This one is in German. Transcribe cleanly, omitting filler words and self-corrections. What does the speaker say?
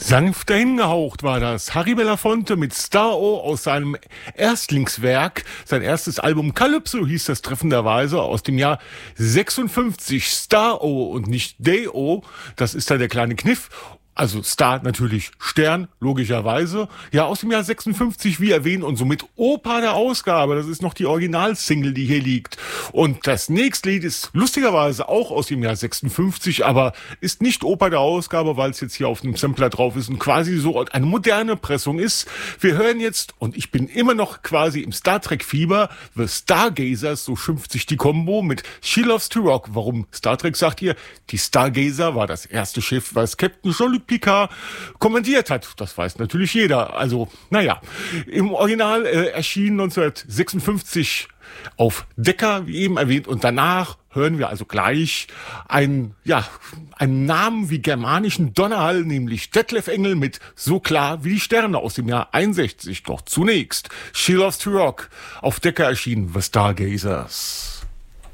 Sanft dahingehaucht war das. Harry Belafonte mit Star-O aus seinem Erstlingswerk. Sein erstes Album Calypso hieß das treffenderweise aus dem Jahr 56. Star-O und nicht Day-O. Das ist da der kleine Kniff. Also Star natürlich Stern, logischerweise. Ja, aus dem Jahr 56, wie erwähnt, und somit Opa der Ausgabe. Das ist noch die Originalsingle, die hier liegt. Und das nächste Lied ist lustigerweise auch aus dem Jahr 56, aber ist nicht Opa der Ausgabe, weil es jetzt hier auf dem Sampler drauf ist und quasi so eine moderne Pressung ist. Wir hören jetzt, und ich bin immer noch quasi im Star Trek-Fieber, The Stargazers, so schimpft sich die Combo, mit She Loves to Rock. Warum Star Trek, sagt ihr? Die Stargazer war das erste Schiff, was Captain Jean-Luc Picard kommandiert hat. Das weiß natürlich jeder. Also, naja, im Original erschien 1956 auf Decca, wie eben erwähnt, und danach hören wir also gleich einen Namen wie germanischen Donnerhall, nämlich Detlef Engel mit So klar wie die Sterne aus dem Jahr 61. Doch zunächst She Loves to Rock, auf Decca erschienen, The Stargazers.